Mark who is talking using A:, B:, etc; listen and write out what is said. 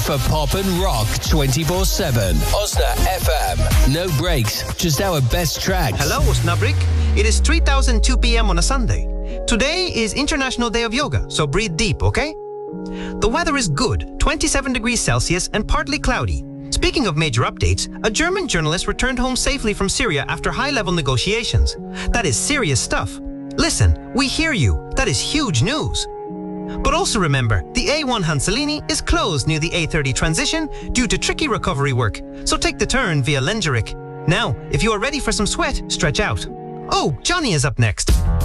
A: For pop and rock 24/7. Osna FM. No breaks, just our best tracks.
B: Hello, Osnabrück. It is 3002 p.m. on a Sunday. Today is International Day of Yoga, so breathe deep, okay? The weather is good, 27 degrees Celsius and partly cloudy. Speaking of major updates, a German journalist returned home safely from Syria after high-level negotiations. That is serious stuff. Listen, we hear you. That is huge news. But also remember, the A1 Hanselini is closed near the A30 transition due to tricky recovery work, so take the turn via Lengerik. Now, if you are ready for some sweat, stretch out. Oh, Johnny is up next.